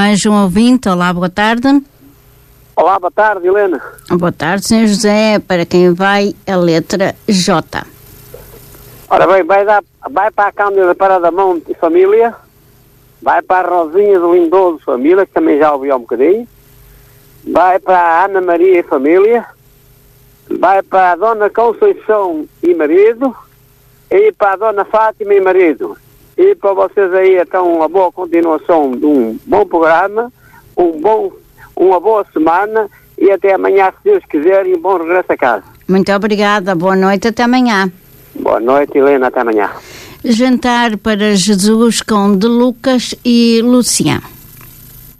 mais um ouvinte. Olá, boa tarde. Olá, boa tarde, Helena. Boa tarde, Sr. José. Para quem vai a letra J? Ora bem, vai para a Cândida Paradamonte e família, vai para a Rosinha do Lindoso família, que também já ouvi há um bocadinho, vai para a Ana Maria e família, vai para a Dona Conceição e marido, e para a Dona Fátima e marido. E para vocês aí, então, uma boa continuação de um bom programa, uma boa semana, e até amanhã, se Deus quiser, e um bom regresso a casa. Muito obrigada, boa noite, até amanhã. Boa noite, Helena, até amanhã. Jantar para Jesus com De Lucas e Luciano.